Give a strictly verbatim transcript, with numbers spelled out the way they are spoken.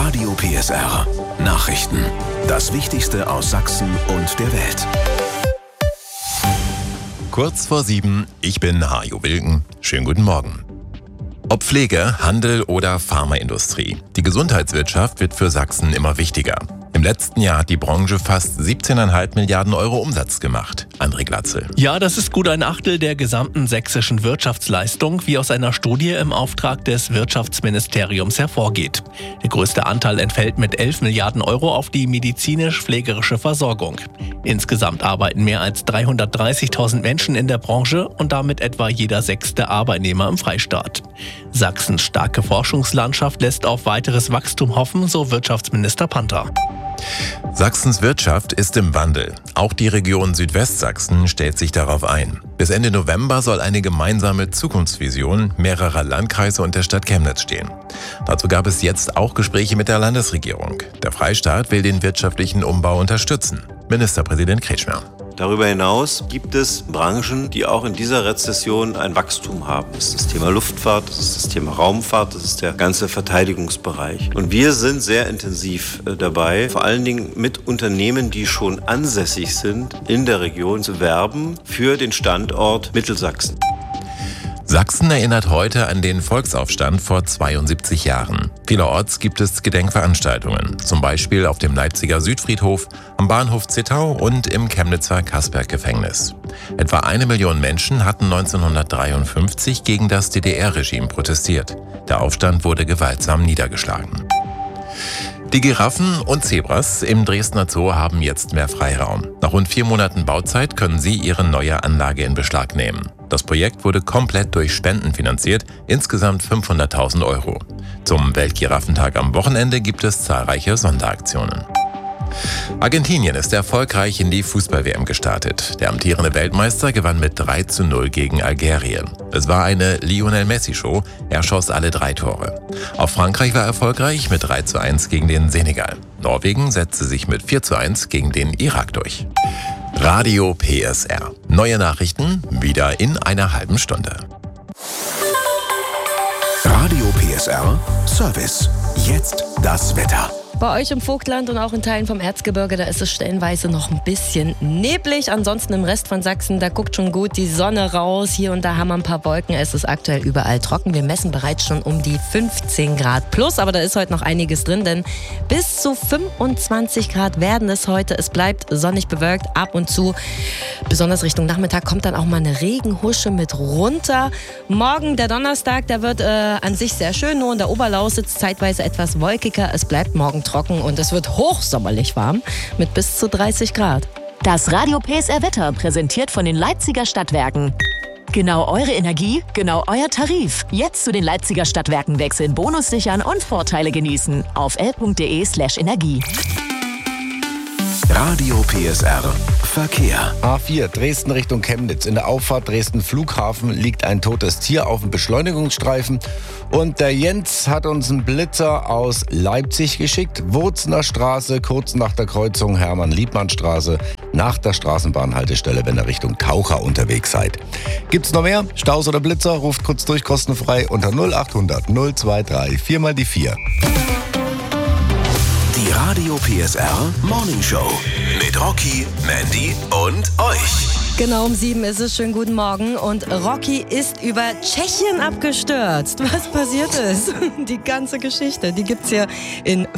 Radio P S R. Nachrichten. Das Wichtigste aus Sachsen und der Welt. Kurz vor sieben, ich bin Hajo Wilken. Schönen guten Morgen. Ob Pflege, Handel oder Pharmaindustrie, die Gesundheitswirtschaft wird für Sachsen immer wichtiger. Im letzten Jahr hat die Branche fast siebzehn Komma fünf Milliarden Euro Umsatz gemacht. André Glatzel. Ja, das ist gut ein Achtel der gesamten sächsischen Wirtschaftsleistung, wie aus einer Studie im Auftrag des Wirtschaftsministeriums hervorgeht. Der größte Anteil entfällt mit elf Milliarden Euro auf die medizinisch-pflegerische Versorgung. Insgesamt arbeiten mehr als dreihundertdreißigtausend Menschen in der Branche und damit etwa jeder sechste Arbeitnehmer im Freistaat. Sachsens starke Forschungslandschaft lässt auf weiteres Wachstum hoffen, so Wirtschaftsminister Panther. Sachsens Wirtschaft ist im Wandel. Auch die Region Südwestsachsen stellt sich darauf ein. Bis Ende November soll eine gemeinsame Zukunftsvision mehrerer Landkreise und der Stadt Chemnitz stehen. Dazu gab es jetzt auch Gespräche mit der Landesregierung. Der Freistaat will den wirtschaftlichen Umbau unterstützen. Ministerpräsident Kretschmer. Darüber hinaus gibt es Branchen, die auch in dieser Rezession ein Wachstum haben. Das ist das Thema Luftfahrt, das ist das Thema Raumfahrt, das ist der ganze Verteidigungsbereich. Und wir sind sehr intensiv dabei, vor allen Dingen mit Unternehmen, die schon ansässig sind, in der Region zu werben für den Standort Mittelsachsen. Sachsen erinnert heute an den Volksaufstand vor zweiundsiebzig Jahren. Vielerorts gibt es Gedenkveranstaltungen, zum Beispiel auf dem Leipziger Südfriedhof, am Bahnhof Zittau und im Chemnitzer Kasperg-Gefängnis. Etwa eine Million Menschen hatten neunzehnhundertdreiundfünfzig gegen das D D R-Regime protestiert. Der Aufstand wurde gewaltsam niedergeschlagen. Die Giraffen und Zebras im Dresdner Zoo haben jetzt mehr Freiraum. Nach rund vier Monaten Bauzeit können sie ihre neue Anlage in Beschlag nehmen. Das Projekt wurde komplett durch Spenden finanziert, insgesamt fünfhunderttausend Euro. Zum Weltgiraffentag am Wochenende gibt es zahlreiche Sonderaktionen. Argentinien ist erfolgreich in die Fußball-W M gestartet. Der amtierende Weltmeister gewann mit drei zu null gegen Algerien. Es war eine Lionel-Messi-Show, er schoss alle drei Tore. Auch Frankreich war erfolgreich mit drei zu eins gegen den Senegal. Norwegen setzte sich mit vier zu eins gegen den Irak durch. Radio P S R. Neue Nachrichten wieder in einer halben Stunde. Radio P S R Service. Jetzt das Wetter. Bei euch im Vogtland und auch in Teilen vom Erzgebirge, da ist es stellenweise noch ein bisschen neblig. Ansonsten im Rest von Sachsen, da guckt schon gut die Sonne raus. Hier und da haben wir ein paar Wolken. Es ist aktuell überall trocken. Wir messen bereits schon um die fünfzehn Grad plus. Aber da ist heute noch einiges drin, denn bis zu fünfundzwanzig Grad werden es heute. Es bleibt sonnig bewölkt ab und zu. Besonders Richtung Nachmittag kommt dann auch mal eine Regenhusche mit runter. Morgen, der Donnerstag, der wird äh, an sich sehr schön. Nur in der Oberlausitz zeitweise etwas wolkiger. Es bleibt morgen trocken und es wird hochsommerlich warm mit bis zu dreißig Grad. Das Radio P S R Wetter präsentiert von den Leipziger Stadtwerken. Genau eure Energie, genau euer Tarif. Jetzt zu den Leipziger Stadtwerken wechseln, Bonus sichern und Vorteile genießen. Auf l punkt de slash energie. Radio P S R Verkehr. A vier Dresden Richtung Chemnitz. In der Auffahrt Dresden Flughafen liegt ein totes Tier auf dem Beschleunigungsstreifen. Und der Jens hat uns einen Blitzer aus Leipzig geschickt. Wurzener Straße, kurz nach der Kreuzung Hermann-Liebmann-Straße, nach der Straßenbahnhaltestelle, wenn ihr Richtung Taucher unterwegs seid. Gibt's noch mehr? Staus oder Blitzer? Ruft kurz durch, kostenfrei unter null achthundert null zweiunddreißig vier mal die vier. Die Radio P S R Morning Show mit Rocky, Mandy und euch. Genau um sieben ist es. Schönen guten Morgen. Und Rocky ist über Tschechien abgestürzt. Was passiert ist? Die ganze Geschichte, die gibt's hier in